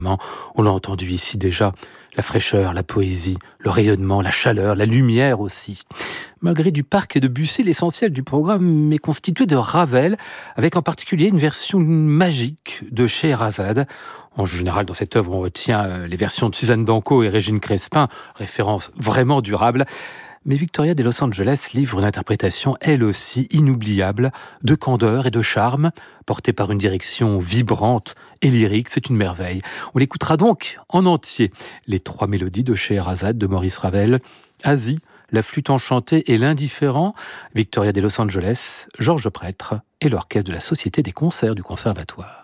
On l'a entendu ici déjà, la fraîcheur, la poésie, le rayonnement, la chaleur, la lumière aussi. Malgré Duparc et Debussy, l'essentiel du programme est constitué de Ravel, avec en particulier une version magique de Scheherazade. En général, dans cette œuvre, on retient les versions de Suzanne Danco et Régine Crespin, références vraiment durables. Mais Victoria de Los Angeles livre une interprétation, elle aussi, inoubliable, de candeur et de charme, portée par une direction vibrante et lyrique. C'est une merveille. On l'écoutera donc en entier. Les 3 mélodies de Scheherazade de Maurice Ravel, Asie, la flûte enchantée et l'indifférent, Victoria de Los Angeles, Georges Prêtre et l'orchestre de la Société des concerts du Conservatoire.